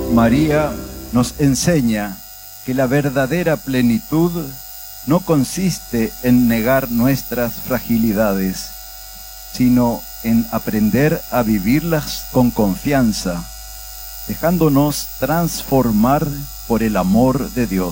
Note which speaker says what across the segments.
Speaker 1: María nos enseña que la verdadera plenitud no consiste en negar nuestras fragilidades, sino en aprender a vivirlas con confianza, dejándonos transformar por el amor de Dios.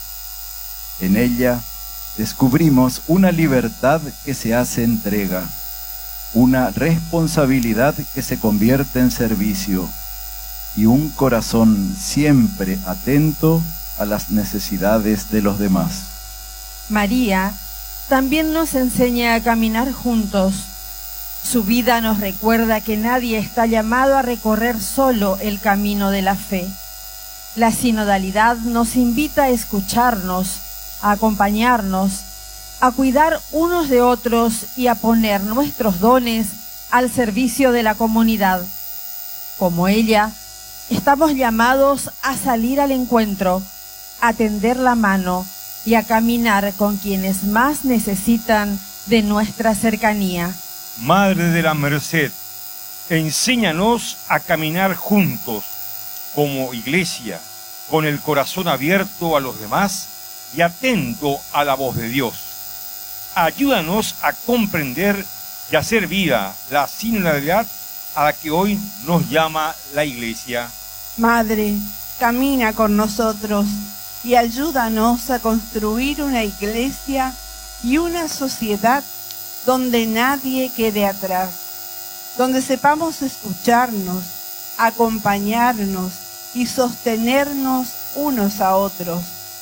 Speaker 1: En ella descubrimos una libertad que se hace entrega, una responsabilidad que se convierte en servicio y un corazón siempre atento a las necesidades de los demás.
Speaker 2: María también nos enseña a caminar juntos. Su vida nos recuerda que nadie está llamado a recorrer solo el camino de la fe. La sinodalidad nos invita a escucharnos, a acompañarnos, a cuidar unos de otros y a poner nuestros dones al servicio de la comunidad. Como ella, estamos llamados a salir al encuentro, a tender la mano y a caminar con quienes más necesitan de nuestra cercanía.
Speaker 3: Madre de la Merced, enséñanos a caminar juntos como iglesia, con el corazón abierto a los demás y atento a la voz de Dios. Ayúdanos a comprender y hacer vida la sinodalidad a la que hoy nos llama la Iglesia.
Speaker 4: Madre, camina con nosotros y ayúdanos a construir una iglesia y una sociedad donde nadie quede atrás, donde sepamos escucharnos, acompañarnos y sostenernos unos a otros.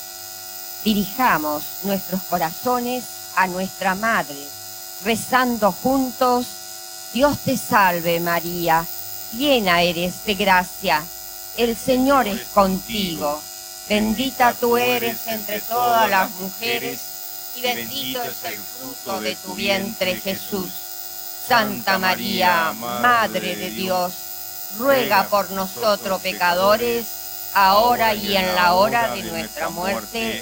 Speaker 5: Dirijamos nuestros corazones a nuestra Madre, rezando juntos: Dios te salve María, llena eres de gracia, el Señor es contigo, bendita tú eres entre todas las mujeres, y bendito es el fruto de tu vientre Jesús. Santa María, Madre de Dios, ruega por nosotros pecadores, ahora y en la hora de nuestra muerte.